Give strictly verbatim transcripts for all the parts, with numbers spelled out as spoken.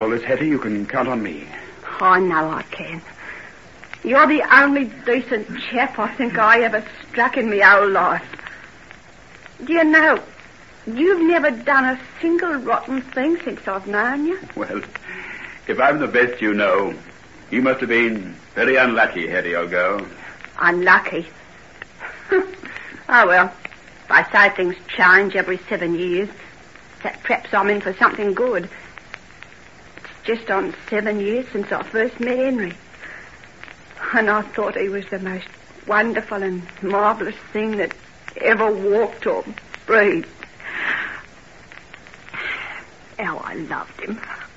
Well, this, Hetty, you can count on me. I know I can. You're the only decent chap I think I ever struck in my whole life. Do you know, you've never done a single rotten thing since I've known you. Well, if I'm the best you know, you must have been very unlucky, Hetty, old girl. Unlucky? Oh, well, they say things change every seven years. That perhaps I'm in for something good. It's just on seven years since I first met Henry. And I thought he was the most wonderful and marvellous thing that ever walked or breathed. How I loved him.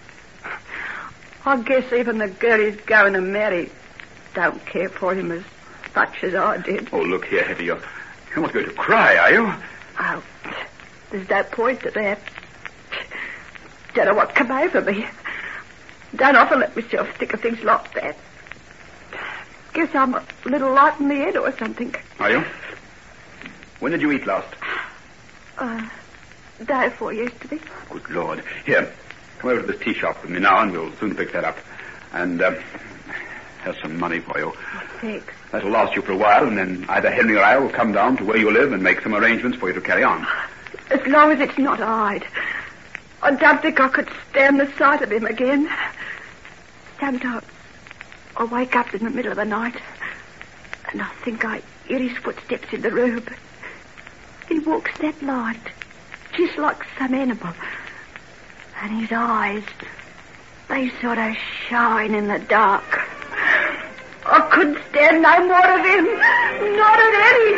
I guess even the girl he's going to marry don't care for him as much as I did. Oh, look here, Hetty, you're, you're not going to cry, are you? Oh, there's no point to that. Don't know what come over me. Don't often let myself think of things like that. Guess I'm a little light in the head or something. Are you? When did you eat last? Uh, day before yesterday. Good Lord. Here, come over to this tea shop with me now and we'll soon pick that up. And, um, here's some money for you. Oh, thanks. That'll last you for a while, and then either Henry or I will come down to where you live and make some arrangements for you to carry on. As long as it's not Hyde. I don't think I could stand the sight of him again. Sometimes I wake up in the middle of the night and I think I hear his footsteps in the room. He walks that light, just like some animal. And his eyes, they sort of shine in the dark. I couldn't stand no more of him. Not at any